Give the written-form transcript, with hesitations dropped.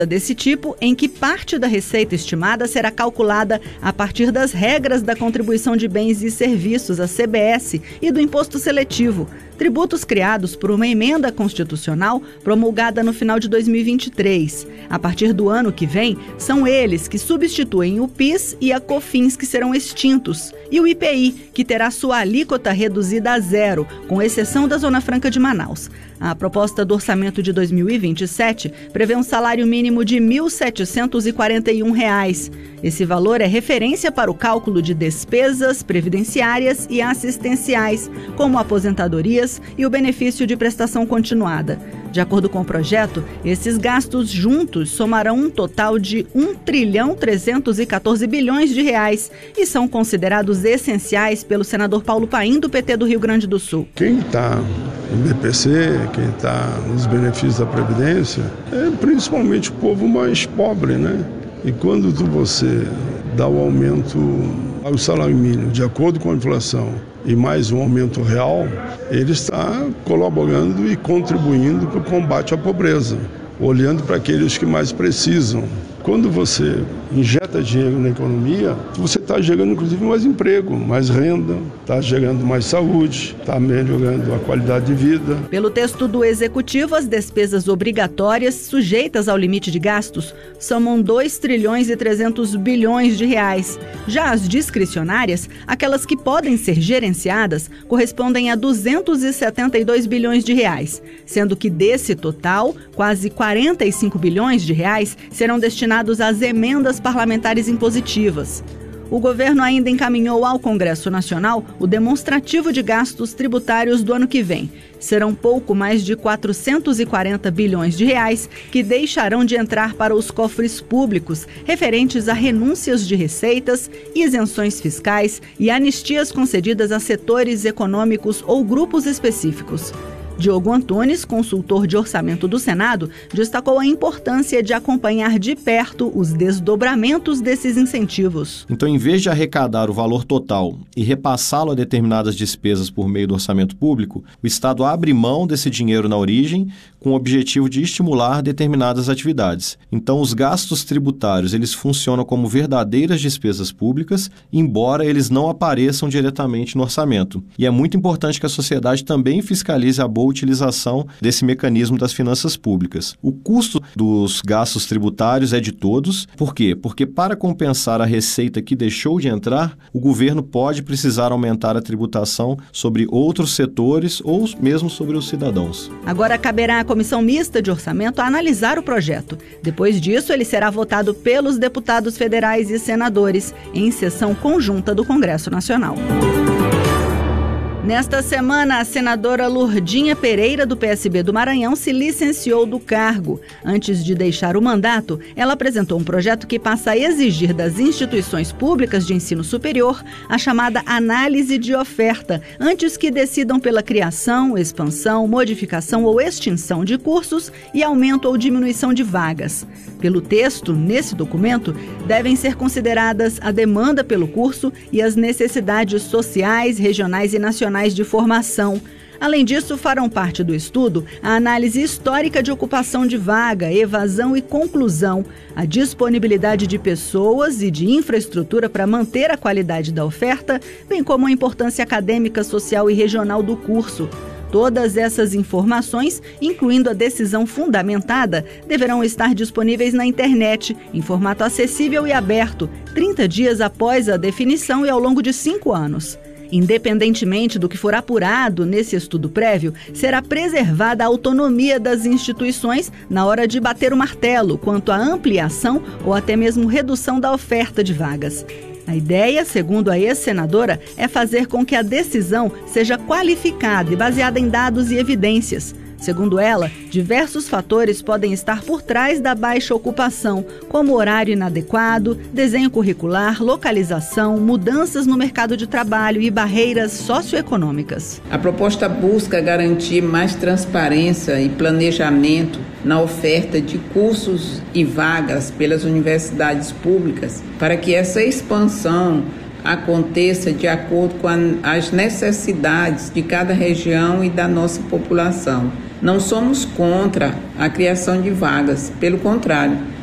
desse tipo em que parte da receita estimada será calculada a partir das regras da Contribuição de Bens e Serviços, a CBS, e do Imposto Seletivo, tributos criados por uma emenda constitucional promulgada no final de 2023. A partir do ano que vem, são eles que substituem o PIS e a COFINS, que serão extintos, e o IPI, que terá sua alíquota reduzida a zero, com exceção da Zona Franca de Manaus. A proposta do orçamento de 2027 prevê um salário mínimo de R$ 1.741. Esse valor é referência para o cálculo de despesas previdenciárias e assistenciais, como aposentadorias e o benefício de prestação continuada. De acordo com o projeto, esses gastos juntos somarão um total de R$ 1.314 bilhões e são considerados essenciais pelo senador Paulo Paim, do PT do Rio Grande do Sul. Quem está no BPC, quem está nos benefícios da Previdência, é principalmente o povo mais pobre, né? E quando você dá o aumento ao salário mínimo de acordo com a inflação e mais um aumento real, ele está colaborando e contribuindo para o combate à pobreza, olhando para aqueles que mais precisam. Quando você injeta dinheiro na economia, você está gerando inclusive mais emprego, mais renda, está gerando mais saúde, está melhorando a qualidade de vida. Pelo texto do Executivo, as despesas obrigatórias sujeitas ao limite de gastos somam R$ 2.300 bilhões. Já as discricionárias, aquelas que podem ser gerenciadas, correspondem a R$ 272 bilhões, sendo que desse total, quase R$ 45 bilhões serão destinados às emendas parlamentares impositivas. O governo ainda encaminhou ao Congresso Nacional o demonstrativo de gastos tributários do ano que vem. Serão pouco mais de R$ 440 bilhões que deixarão de entrar para os cofres públicos, referentes a renúncias de receitas, isenções fiscais e anistias concedidas a setores econômicos ou grupos específicos. Diogo Antunes, consultor de orçamento do Senado, destacou a importância de acompanhar de perto os desdobramentos desses incentivos. Então, em vez de arrecadar o valor total e repassá-lo a determinadas despesas por meio do orçamento público, o Estado abre mão desse dinheiro na origem com o objetivo de estimular determinadas atividades. Então, os gastos tributários, eles funcionam como verdadeiras despesas públicas, embora eles não apareçam diretamente no orçamento. E é muito importante que a sociedade também fiscalize a boa utilização desse mecanismo das finanças públicas. O custo dos gastos tributários é de todos. Por quê? Porque para compensar a receita que deixou de entrar, o governo pode precisar aumentar a tributação sobre outros setores ou mesmo sobre os cidadãos. Agora caberá à Comissão Mista de Orçamento analisar o projeto. Depois disso, ele será votado pelos deputados federais e senadores em sessão conjunta do Congresso Nacional. Nesta semana, a senadora Lourdinha Pereira, do PSB do Maranhão, se licenciou do cargo. Antes de deixar o mandato, ela apresentou um projeto que passa a exigir das instituições públicas de ensino superior a chamada análise de oferta, antes que decidam pela criação, expansão, modificação ou extinção de cursos e aumento ou diminuição de vagas. Pelo texto, nesse documento, devem ser consideradas a demanda pelo curso e as necessidades sociais, regionais e nacionais de formação. Além disso, farão parte do estudo a análise histórica de ocupação de vaga, evasão e conclusão, a disponibilidade de pessoas e de infraestrutura para manter a qualidade da oferta, bem como a importância acadêmica, social e regional do curso. Todas essas informações, incluindo a decisão fundamentada, deverão estar disponíveis na internet, em formato acessível e aberto, 30 dias após a definição e ao longo de 5 anos. Independentemente do que for apurado nesse estudo prévio, será preservada a autonomia das instituições na hora de bater o martelo quanto à ampliação ou até mesmo redução da oferta de vagas. A ideia, segundo a ex-senadora, é fazer com que a decisão seja qualificada e baseada em dados e evidências. Segundo ela, diversos fatores podem estar por trás da baixa ocupação, como horário inadequado, desenho curricular, localização, mudanças no mercado de trabalho e barreiras socioeconômicas. A proposta busca garantir mais transparência e planejamento na oferta de cursos e vagas pelas universidades públicas, para que essa expansão aconteça de acordo com as necessidades de cada região e da nossa população. Não somos contra a criação de vagas, pelo contrário,